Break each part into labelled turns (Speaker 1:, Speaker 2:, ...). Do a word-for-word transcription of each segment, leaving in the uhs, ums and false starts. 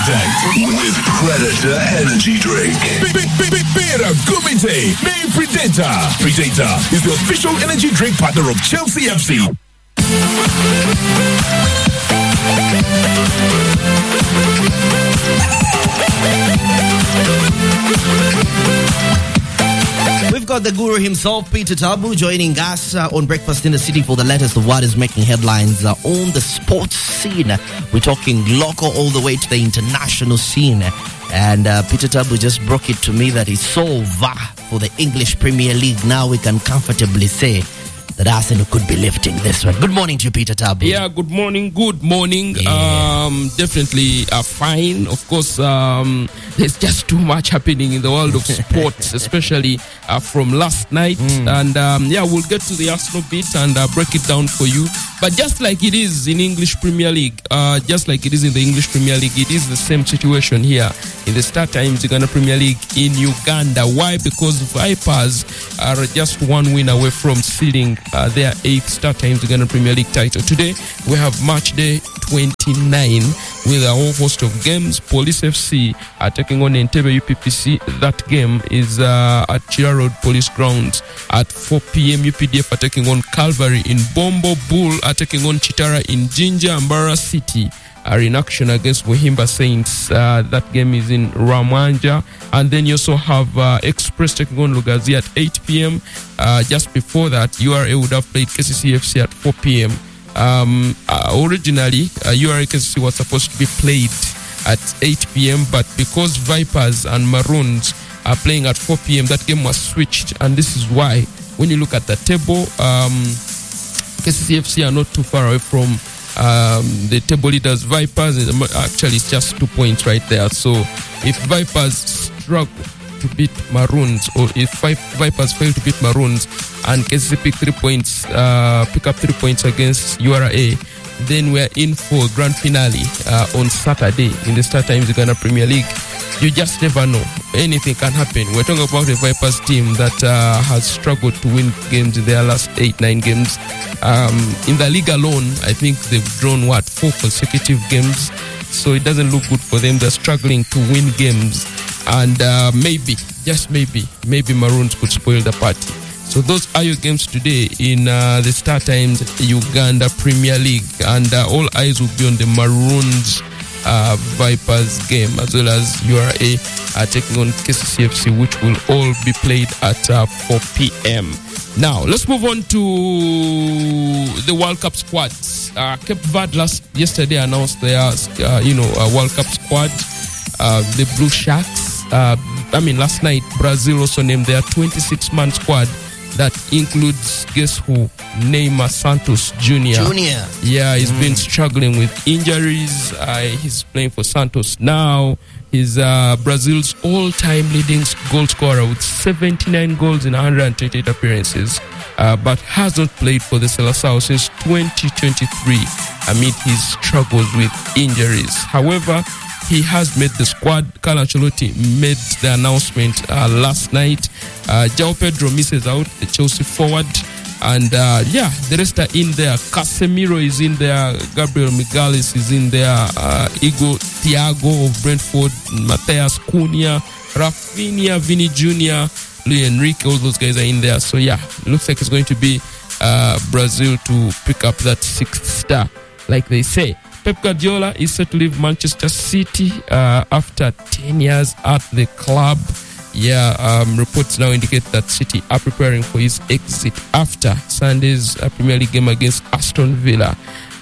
Speaker 1: Connect with Predator Energy Drink. Beira Gumite, main Predator. Predator is the official energy drink partner of Chelsea F C.
Speaker 2: We've got the guru himself, Peter Tabu, joining us uh, on Breakfast in the City for the latest of what is making headlines uh, on the sports scene. We're talking local all the way to the international scene. And uh, Peter Tabu just broke it to me that it's so over for the English Premier League. Now we can comfortably say that Arsenal could be lifting this one. Good morning to you, Peter Tabu.
Speaker 3: Yeah, good morning, good morning.
Speaker 2: Yeah.
Speaker 3: Um, definitely uh, fine. Of course, um, there's just too much happening in the world of sports, especially uh, from last night. Mm. And um, yeah, we'll get to the Arsenal bit and uh, break it down for you. But just like it is in English Premier League, uh, just like it is in the English Premier League, it is the same situation here in the Star Times Uganda Premier League in Uganda. Why? Because Vipers are just one win away from sealing Uh, their eighth Star Times Uganda Premier League title. Today we have match day twenty-nine with a whole host of games. Police F C are taking on Entebbe U P P C. That game is uh, at Chira Road Police Grounds at four p.m. U P D F are taking on Calvary in Bombo. Bull are taking on Chitara in Jinja. Mbara City are in action against Muhimba Saints. Uh, that game is in Ramanja. And then you also have uh, Express taking on Lugazi at eight p.m. Uh, just before that, U R A would have played K C C F C at four p.m. Um, uh, originally, uh, U R A K C C was supposed to be played at eight p.m. But because Vipers and Maroons are playing at four p.m., that game was switched. And this is why, when you look at the table, um, K C C F C are not too far away from Um, the table leaders. Vipers, actually it's just two points right there. So if Vipers struggle to beat Maroons, or if Vipers fail to beat Maroons and K C C pick three points, uh, pick up three points against U R A, then we're in for grand finale uh, on Saturday in the Star Times Uganda Premier League. You just never know. Anything can happen. We're talking about a Vipers team that uh, has struggled to win games in their last eight, nine games. Um, in the league alone, I think they've drawn, what, four consecutive games. So it doesn't look good for them. They're struggling to win games. And uh, maybe, just maybe, maybe Maroons could spoil the party. So those are your games today in uh, the Star Times Uganda Premier League. And uh, all eyes will be on the Maroons Uh, Vipers game, as well as U R A uh, taking on K C C F C, which will all be played at uh, four p.m. Now, let's move on to the World Cup squads. Uh, Cape Verde last yesterday announced their, uh, you know, uh, World Cup squad. Uh, the Blue Sharks. Uh, I mean, last night Brazil also named their twenty-six man squad. That includes, guess who? Neymar Santos Junior
Speaker 2: Junior.
Speaker 3: Yeah, he's
Speaker 2: mm.
Speaker 3: been struggling with injuries. Uh, he's playing for Santos now. He's uh, Brazil's all-time leading goal scorer with seventy-nine goals in one hundred twenty-eight appearances, uh, but has not played for the Seleção since twenty twenty-three amid his struggles with injuries. However, he has made the squad. Carlo Ancelotti made the announcement uh, last night. Uh, João Pedro misses out, the Chelsea forward. And uh, yeah, the rest are in there. Casemiro is in there. Gabriel Migales is in there. Uh, Igor Thiago of Brentford. Matheus Cunha. Rafinha, Vini Junior Luis Enrique, all those guys are in there. So yeah, it looks like it's going to be uh, Brazil to pick up that sixth star, like they say. Pep Guardiola is set to leave Manchester City uh, after ten years at the club. Yeah, um, reports now indicate that City are preparing for his exit after Sunday's uh, Premier League game against Aston Villa.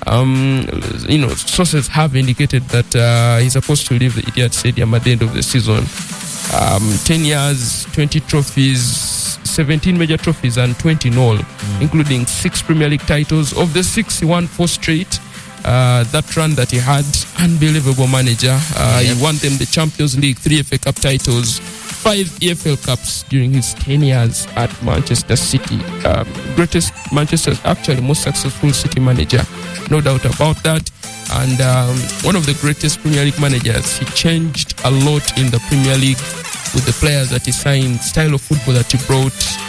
Speaker 3: Um, you know, sources have indicated that uh, he's supposed to leave the Etihad Stadium at the end of the season. Um, ten years, twenty trophies, seventeen major trophies, and twenty in all, mm. including six Premier League titles. Of the six, he won four straight. Uh, that run that he had, unbelievable manager. Uh, yep. He won them the Champions League, three F A Cup titles, five E F L Cups during his ten years at Manchester City. Um, greatest Manchester's actually most successful City manager, no doubt about that. And um, one of the greatest Premier League managers. He changed a lot in the Premier League with the players that he signed, style of football that he brought,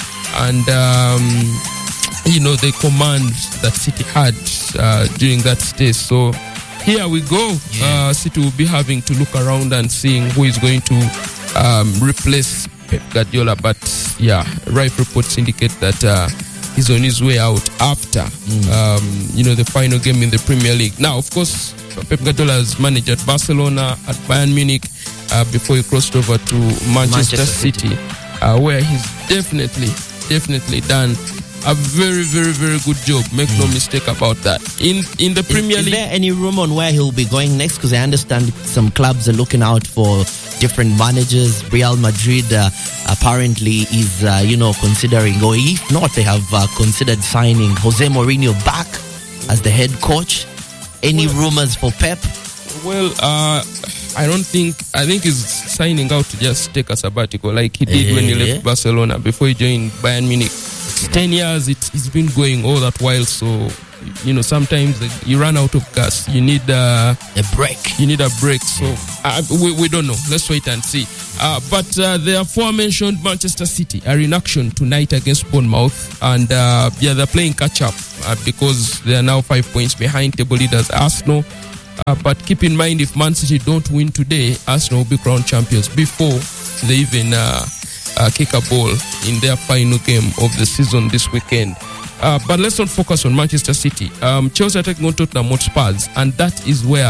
Speaker 3: and um, you know, the command that City had uh, during that stay. So here we go.
Speaker 2: Yeah.
Speaker 3: Uh, City will be having to look around and seeing who is going to um, replace Pep Guardiola. But yeah, right reports indicate that uh, he's on his way out after mm. um, you know the final game in the Premier League. Now, of course, Pep Guardiola has managed at Barcelona, at Bayern Munich, uh, before he crossed over to Manchester, Manchester City, City. Uh, where he's definitely, definitely done a very, very, very good job. Make mm. no mistake about that. In in the Premier
Speaker 2: is,
Speaker 3: League,
Speaker 2: is there any room on where he'll be going next? Because I understand some clubs are looking out for different managers. Real Madrid uh, apparently is, uh, you know, considering, or if not, they have uh, considered signing Jose Mourinho back as the head coach. Any well, rumors for Pep?
Speaker 3: Well, uh, I don't think. I think he's signing out to just take a sabbatical, like he did uh, when he left Barcelona before he joined Bayern Munich. Ten years, it, it's been going all that while. So, you know, sometimes you run out of gas. You need uh,
Speaker 2: a break.
Speaker 3: You need a break. So uh, we we don't know. Let's wait and see. Uh, but uh, the aforementioned Manchester City are in action tonight against Bournemouth, and uh, yeah, they're playing catch up uh, because they are now five points behind table leaders Arsenal. Uh, but keep in mind, if Man City don't win today, Arsenal will be crowned champions before they even uh, uh, kick a ball in their final game of the season this weekend. Uh, but let's not focus on Manchester City. Um, Chelsea are taking on Tottenham Hotspurs, and that is where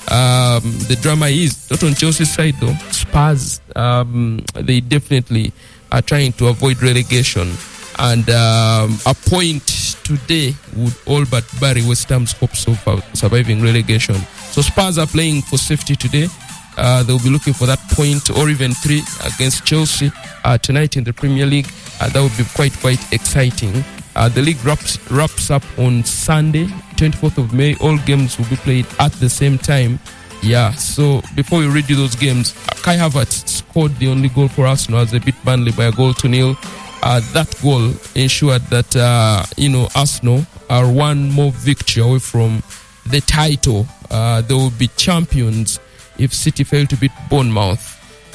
Speaker 3: um, the drama is. Not on Chelsea's side though. Spurs, um, they definitely are trying to avoid relegation, and um, a point today would all but bury West Ham's hopes of uh, surviving relegation. So Spurs are playing for safety today. Uh, they'll be looking for that point or even three against Chelsea uh, tonight in the Premier League. Uh, that would be quite, quite exciting. Uh, the league wraps, wraps up on Sunday, twenty-fourth of May. All games will be played at the same time. Yeah, so before we read you those games, uh, Kai Havertz scored the only goal for Arsenal as they beat Burnley by a goal to nil. Uh, that goal ensured that, uh, you know, Arsenal are one more victory away from the title. Uh, they will be champions if City fail to beat Bournemouth.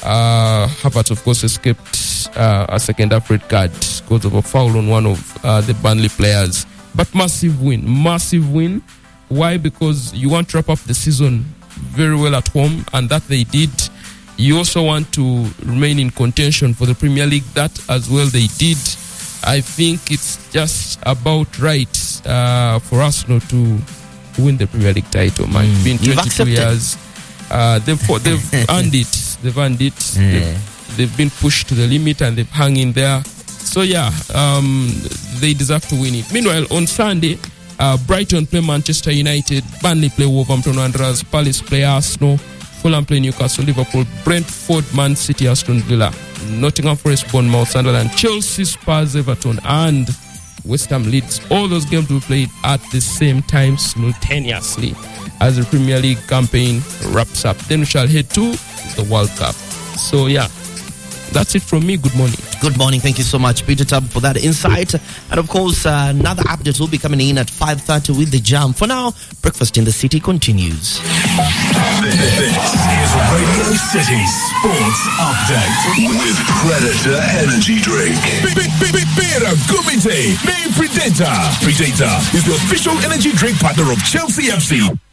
Speaker 3: Uh, Havertz, of course, escaped uh, a second half red card because of a foul on one of uh, the Burnley players. But massive win, massive win. Why? Because you want to wrap up the season very well at home, and that they did. You also want to remain in contention for the Premier League. That as well they did. I think it's just about right uh, for Arsenal to win the Premier League title, man. It's been twenty-two years. Uh, they've they've earned it. They've earned it.
Speaker 2: Yeah.
Speaker 3: They've, they've been pushed to the limit and they've hung in there. So yeah, um, they deserve to win it. Meanwhile, on Sunday, uh, Brighton play Manchester United, Burnley play Wolverhampton Wanderers, Palace play Arsenal, Fulham play Newcastle, Liverpool, Brentford, Man City, Aston Villa, Nottingham Forest, Bournemouth, Sunderland, Chelsea, Spurs, Everton, and West Ham Leeds. All those games will be played at the same time simultaneously as the Premier League campaign wraps up. Then we shall head to the World Cup. So yeah, that's it from me. Good morning.
Speaker 2: Good morning. Thank you so much, Peter Tab, for that insight. And of course, uh, another update will be coming in at five thirty with the Jam. For now, Breakfast in the City continues.
Speaker 1: This is Radio City Sports Update with Predator Energy Drink. Beera Gumite, main Predator. Predator is the official energy drink partner of Chelsea F C.